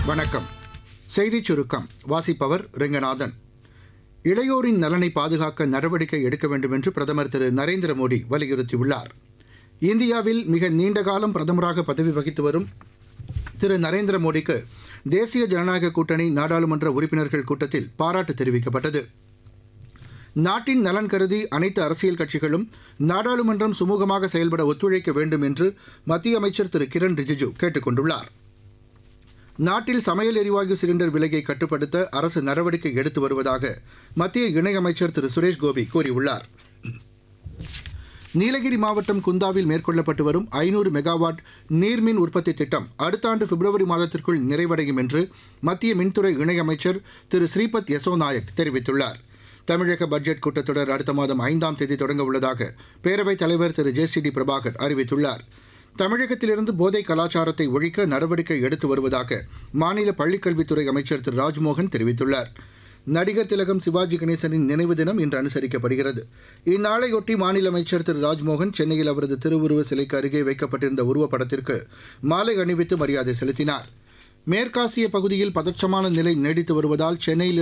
வணக்கம். செய்திச் சுருக்கம் வாசிப்பவர் ரெங்கநாதன். இளையோரின் நலனை பாதுகாக்க நடவடிக்கை எடுக்க வேண்டும் என்று பிரதமர் திரு நரேந்திர மோடி வலியுறுத்தியுள்ளார். இந்தியாவில் மிக நீண்டகாலம் பிரதமராக பதவி வகித்து வரும் திரு நரேந்திர மோடிக்கு தேசிய ஜனநாயக கூட்டணி நாடாளுமன்ற உறுப்பினர்கள் கூட்டத்தில் பாராட்டு தெரிவிக்கப்பட்டது. நாட்டின் நலன் கருதி அனைத்து அரசியல் கட்சிகளும் நாடாளுமன்றம் சுமூகமாக செயல்பட ஒத்துழைக்க வேண்டும் என்று மத்திய அமைச்சர் திரு கிரண் ரிஜிஜு கேட்டுக் கொண்டுள்ளார். நாட்டில் சமையல் எரிவாயு சிலிண்டர் விலையை கட்டுப்படுத்த அரசு நடவடிக்கை எடுத்து வருவதாக மத்திய இணையமைச்சர் திரு சுரேஷ் கோபி கூறியுள்ளார். நீலகிரி மாவட்டம் குந்தாவில் மேற்கொள்ளப்பட்டு வரும் 500 மெகாவாட் நீர்மின் உற்பத்தி திட்டம் அடுத்த ஆண்டு பிப்ரவரி மாதத்திற்குள் நிறைவடையும் என்று மத்திய மின்துறை இணையமைச்சர் திரு ஸ்ரீபத் யசோ நாயக் தெரிவித்துள்ளார். தமிழக பட்ஜெட் கூட்டத்தொடர் அடுத்த மாதம் 5ஆம் தேதி தொடங்க உள்ளதாக பேரவைத் தலைவர் திரு ஜே.சி.டி. பிரபாகர் அறிவித்துள்ளார். தமிழகத்திலிருந்து போதை கலாச்சாரத்தை ஒழிக்க நடவடிக்கை எடுத்து வருவதாக மாநில பள்ளிக்கல்வித்துறை அமைச்சர் திரு ராஜ்மோகன் தெரிவித்துள்ளார். நடிகர் திலகம் சிவாஜி கணேசனின் நினைவு தினம் இன்று அனுசரிக்கப்படுகிறது. இந்நாளையொட்டி மாநில அமைச்சர் திரு ராஜ்மோகன் சென்னையில் அவரது திருவுருவ சிலைக்கு அருகே வைக்கப்பட்டிருந்த உருவப்படத்திற்கு மாலை அணிவித்து மரியாதை செலுத்தினார். மேற்காசிய பகுதியில் பதற்றமான நிலை நீடித்து வருவதால் சென்னையில்